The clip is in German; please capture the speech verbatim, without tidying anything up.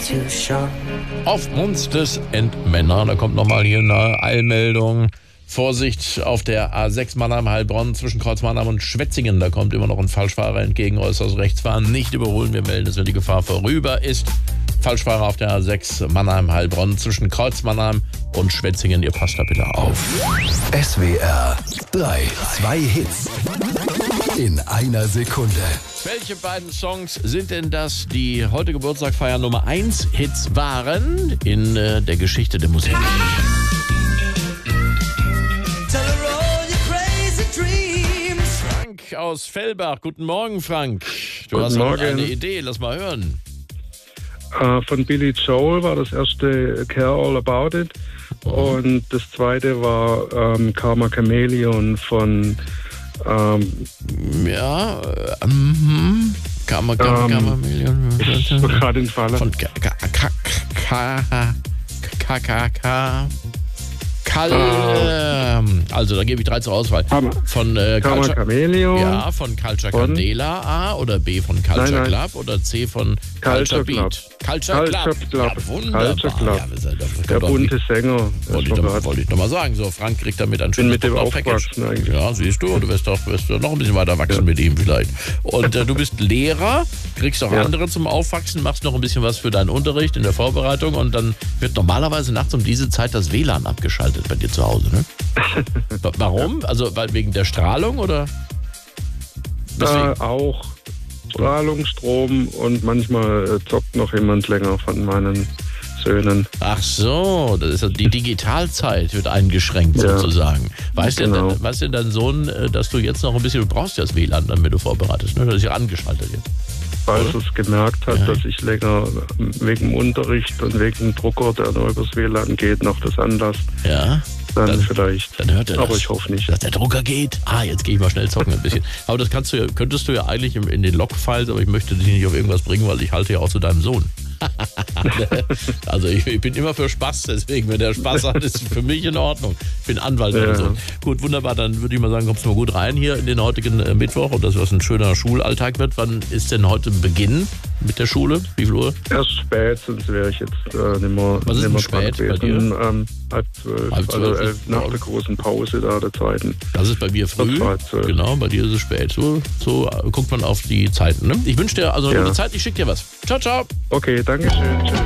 Aufgrund des Endmänner, da kommt nochmal hier eine Eilmeldung. Vorsicht auf der A sechs Mannheim-Heilbronn zwischen Kreuz Mannheim und Schwetzingen. Da kommt immer noch ein Falschfahrer entgegen, äußerst rechts fahren. Nicht überholen, wir melden es, wenn die Gefahr vorüber ist. Falschfahrer auf der A sechs Mannheim-Heilbronn zwischen Kreuz Mannheim und Schwetzingen. Ihr passt da bitte auf. S W R drei. Zwei Hits in einer Sekunde. Welche beiden Songs sind denn das, die heute Geburtstag feiern Nummer eins Hits waren in äh, der Geschichte der Musik? Frank aus Fellbach. Guten Morgen, Frank. Du Guten hast Morgen. eine Idee. Lass mal hören. Äh, von Billy Joel war das erste Care All About It. Mhm. Und das zweite war ähm, Karma Chameleon von ähm, Ja, äh, mhm. Kammer, Kammer, Ähm, Kammer, Million. ich bin gerade in Falle. Von K K K K K K K Kal. Also, da gebe ich drei zur Auswahl. Hammer. Von äh, Karma Culture, Chameleon. ja, von Culture Von? Candela A oder B von Culture Nein, nein. Club oder C von Culture Culture Beat. Club. Culture, Culture Club. Club. Ja, wunderbar. Culture Club. Ja, das, das, das Der kommt doch- bunte Sänger. Das Wollte ich, war doch, grad- wollte ich noch mal sagen. So, Frank kriegt damit ein bin schönes mit dem Package. aufgewachsen eigentlich. Ja, siehst du, du wirst doch, wirst doch noch ein bisschen weiter wachsen mit ihm vielleicht. Und äh, du bist Lehrer, kriegst auch Ja. andere zum Aufwachsen, machst noch ein bisschen was für deinen Unterricht in der Vorbereitung und dann wird normalerweise nachts um diese Zeit das W L A N abgeschaltet bei dir zu Hause, ne? Wa- Warum? Also weil wegen der Strahlung oder? Deswegen. Äh, auch Strahlung, Strom und manchmal äh, zockt noch jemand länger von meinen Söhnen. Ach so, das ist ja die Digitalzeit wird eingeschränkt Ja. sozusagen. Weiß, Genau. denn, weiß denn dein Sohn, äh, dass du jetzt noch ein bisschen, du brauchst ja das W L A N, damit du vorbereitest, ne? Das ist ja angeschaltet jetzt. Falls es gemerkt hat, Ja. dass ich länger wegen dem Unterricht und wegen dem Drucker, der nur übers W L A N geht, noch das anlasst, Ja. dann, Dann- vielleicht. Dann hört er Aber das. ich hoffe nicht. Dass der Drucker geht. Ah, jetzt gehe ich mal schnell zocken ein bisschen. Aber das kannst du ja, könntest du ja eigentlich im- in den Log-Files, aber ich möchte dich nicht auf irgendwas bringen, weil ich halte ja auch zu deinem Sohn. Also ich, ich bin immer für Spaß, deswegen, wenn der Spaß hat, ist für mich in Ordnung. Ich bin Anwalt Ja. oder so. Gut, wunderbar, dann würde ich mal sagen, kommst du mal gut rein hier in den heutigen äh, Mittwoch und dass das ein schöner Schulalltag wird. Wann ist denn heute Beginn mit der Schule? Wie viel Uhr? Erst spät, sonst wäre ich jetzt äh, nicht mehr, Was ist nicht denn mehr spät dran bei gewesen. Ähm, halb zwölf, Halb zwölf also ist elf, nach morgen. der großen Pause da, der zweiten. Das ist bei mir früh. Das war zwölf. Genau, bei dir ist es spät. So, so äh, guckt man auf die Zeiten. Ne? Ich wünsche dir also eine Ja. gute Zeit. Ich schicke dir was. Ciao, ciao. Okay, danke schön. Tschüss.